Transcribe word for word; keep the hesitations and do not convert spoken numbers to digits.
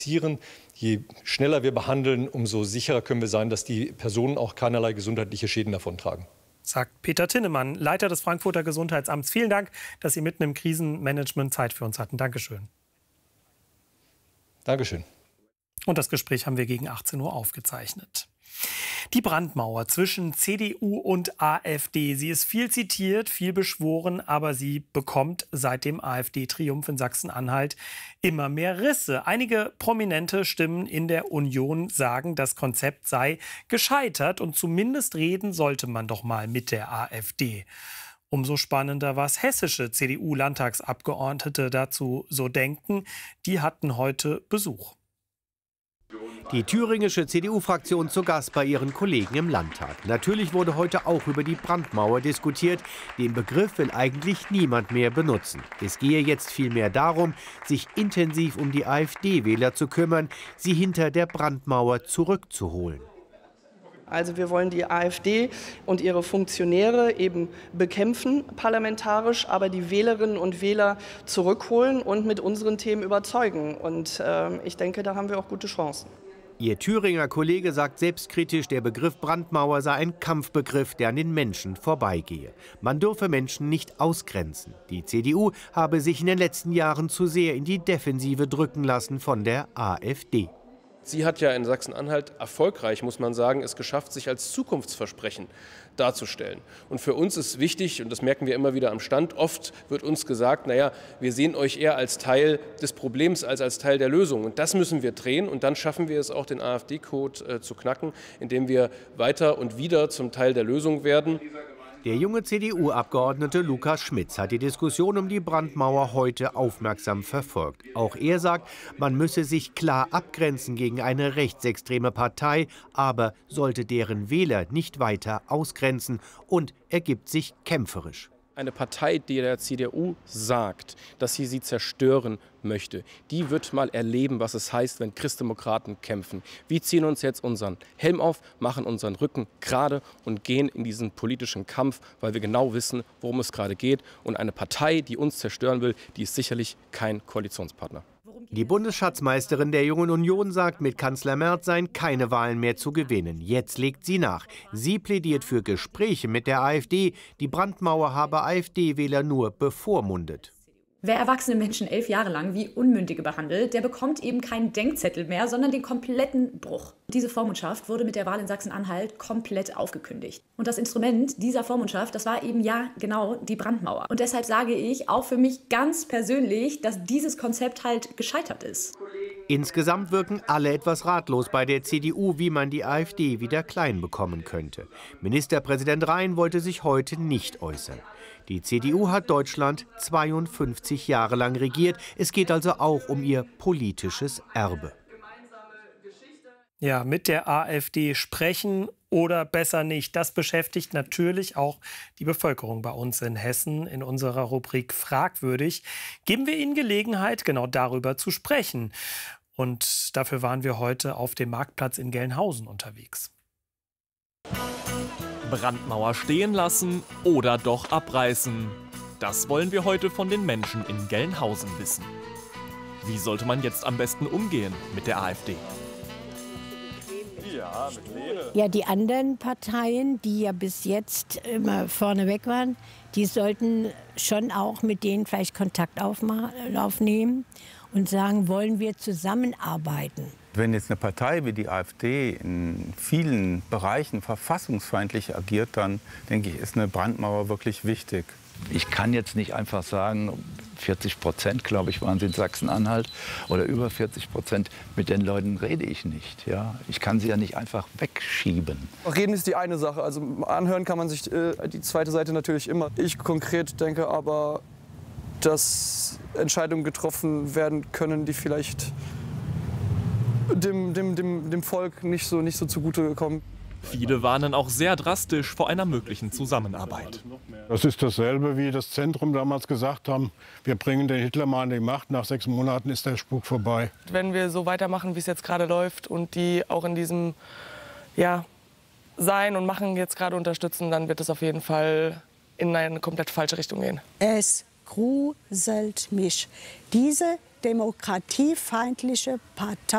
Je schneller wir behandeln, umso sicherer können wir sein, dass die Personen auch keinerlei gesundheitliche Schäden davontragen. Sagt Peter Tinnemann, Leiter des Frankfurter Gesundheitsamts. Vielen Dank, dass Sie mitten im Krisenmanagement Zeit für uns hatten. Dankeschön. Dankeschön. Und das Gespräch haben wir gegen achtzehn Uhr aufgezeichnet. Die Brandmauer zwischen C D U und AfD. Sie ist viel zitiert, viel beschworen, aber sie bekommt seit dem AfD-Triumph in Sachsen-Anhalt immer mehr Risse. Einige prominente Stimmen in der Union sagen, das Konzept sei gescheitert und zumindest reden sollte man doch mal mit der AfD. Umso spannender, was hessische C D U-Landtagsabgeordnete dazu so denken. Die hatten heute Besuch. Die thüringische C D U-Fraktion zu Gast bei ihren Kollegen im Landtag. Natürlich wurde heute auch über die Brandmauer diskutiert. Den Begriff will eigentlich niemand mehr benutzen. Es gehe jetzt vielmehr darum, sich intensiv um die AfD-Wähler zu kümmern, sie hinter der Brandmauer zurückzuholen. Also wir wollen die AfD und ihre Funktionäre eben bekämpfen, parlamentarisch, aber die Wählerinnen und Wähler zurückholen und mit unseren Themen überzeugen. Und äh, ich denke, da haben wir auch gute Chancen. Ihr Thüringer Kollege sagt selbstkritisch, der Begriff Brandmauer sei ein Kampfbegriff, der an den Menschen vorbeigehe. Man dürfe Menschen nicht ausgrenzen. Die C D U habe sich in den letzten Jahren zu sehr in die Defensive drücken lassen von der AfD. Sie hat ja in Sachsen-Anhalt erfolgreich, muss man sagen, es geschafft, sich als Zukunftsversprechen darzustellen. Und für uns ist wichtig, und das merken wir immer wieder am Stand, oft wird uns gesagt, naja, wir sehen euch eher als Teil des Problems als als Teil der Lösung. Und das müssen wir drehen und dann schaffen wir es auch, den AfD-Code äh, zu knacken, indem wir weiter und wieder zum Teil der Lösung werden. Der junge C D U-Abgeordnete Lukas Schmitz hat die Diskussion um die Brandmauer heute aufmerksam verfolgt. Auch er sagt, man müsse sich klar abgrenzen gegen eine rechtsextreme Partei, aber sollte deren Wähler nicht weiter ausgrenzen, und er gibt sich kämpferisch. Eine Partei, die der C D U sagt, dass sie sie zerstören möchte, die wird mal erleben, was es heißt, wenn Christdemokraten kämpfen. Wir ziehen uns jetzt unseren Helm auf, machen unseren Rücken gerade und gehen in diesen politischen Kampf, weil wir genau wissen, worum es gerade geht. Und eine Partei, die uns zerstören will, die ist sicherlich kein Koalitionspartner. Die Bundesschatzmeisterin der Jungen Union sagt, mit Kanzler Merz seien keine Wahlen mehr zu gewinnen. Jetzt legt sie nach. Sie plädiert für Gespräche mit der AfD. Die Brandmauer habe AfD-Wähler nur bevormundet. Wer erwachsene Menschen elf Jahre lang wie Unmündige behandelt, der bekommt eben keinen Denkzettel mehr, sondern den kompletten Bruch. Diese Vormundschaft wurde mit der Wahl in Sachsen-Anhalt komplett aufgekündigt. Und das Instrument dieser Vormundschaft, das war eben ja genau die Brandmauer. Und deshalb sage ich auch für mich ganz persönlich, dass dieses Konzept halt gescheitert ist. Insgesamt wirken alle etwas ratlos bei der C D U, wie man die AfD wieder klein bekommen könnte. Ministerpräsident Rhein wollte sich heute nicht äußern. Die C D U hat Deutschland zweiundfünfzig Jahre lang regiert. Es geht also auch um ihr politisches Erbe. Ja, mit der AfD sprechen oder besser nicht. Das beschäftigt natürlich auch die Bevölkerung bei uns in Hessen in unserer Rubrik Fragwürdig. Geben wir Ihnen Gelegenheit, genau darüber zu sprechen. Und dafür waren wir heute auf dem Marktplatz in Gelnhausen unterwegs. Brandmauer stehen lassen oder doch abreißen? Das wollen wir heute von den Menschen in Gelnhausen wissen. Wie sollte man jetzt am besten umgehen mit der AfD? Ja, die anderen Parteien, die ja bis jetzt immer vorneweg waren, die sollten schon auch mit denen vielleicht Kontakt aufnehmen und sagen, wollen wir zusammenarbeiten. Wenn jetzt eine Partei wie die AfD in vielen Bereichen verfassungsfeindlich agiert, dann denke ich, ist eine Brandmauer wirklich wichtig. Ich kann jetzt nicht einfach sagen, vierzig Prozent, glaube ich, waren es in Sachsen-Anhalt oder über vierzig Prozent, mit den Leuten rede ich nicht. Ja? Ich kann sie ja nicht einfach wegschieben. Reden ist die eine Sache, also anhören kann man sich äh, die zweite Seite natürlich immer. Ich konkret denke aber, dass Entscheidungen getroffen werden können, die vielleicht dem, dem, dem, dem Volk nicht so, nicht so zugute kommen. Viele warnen auch sehr drastisch vor einer möglichen Zusammenarbeit. Das ist dasselbe, wie das Zentrum damals gesagt haben, wir bringen den Hitler mal an die Macht, nach sechs Monaten ist der Spuk vorbei. Wenn wir so weitermachen, wie es jetzt gerade läuft und die auch in diesem ja, Sein und Machen jetzt gerade unterstützen, dann wird es auf jeden Fall in eine komplett falsche Richtung gehen. Es gruselt mich. Diese demokratiefeindliche Partei